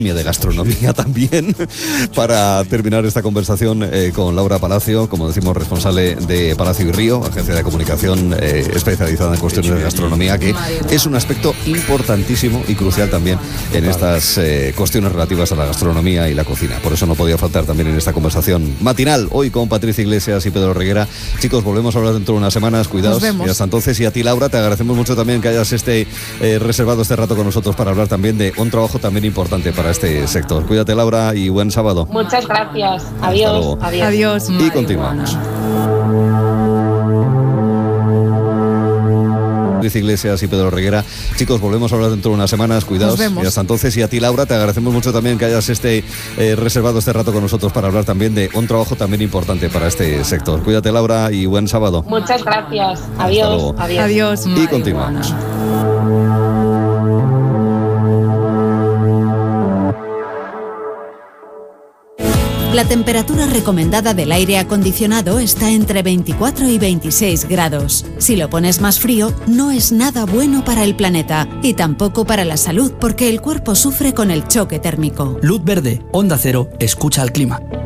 de gastronomía también, para terminar esta conversación con Laura Palacio, como decimos, responsable de Palacio y Río, agencia de comunicación especializada en cuestiones de gastronomía, que es un aspecto importantísimo y crucial también en estas cuestiones relativas a la gastronomía y la cocina. Por eso no podía faltar también en esta conversación matinal, hoy con Patricia Iglesias y Pedro Reguera. Chicos, volvemos a hablar dentro de unas semanas, cuidaos, y hasta entonces. Y a ti, Laura, te agradecemos mucho también que hayas reservado este rato con nosotros para hablar también de un trabajo también importante para este sector. Cuídate, Laura, y buen sábado. Muchas gracias. Adiós. Adiós. Y continuamos. Iglesias y Pedro Reguera. Chicos, volvemos a hablar dentro de unas semanas, cuidaos, y hasta entonces. Y a ti, Laura, te agradecemos mucho también que hayas reservado este rato con nosotros para hablar también de un trabajo también importante para este sector. Cuídate, Laura, y buen sábado. Muchas gracias. Adiós. Adiós. Y continuamos. La temperatura recomendada del aire acondicionado está entre 24 y 26 grados. Si lo pones más frío, no es nada bueno para el planeta y tampoco para la salud, porque el cuerpo sufre con el choque térmico. Luz verde, Onda Cero, escucha al clima.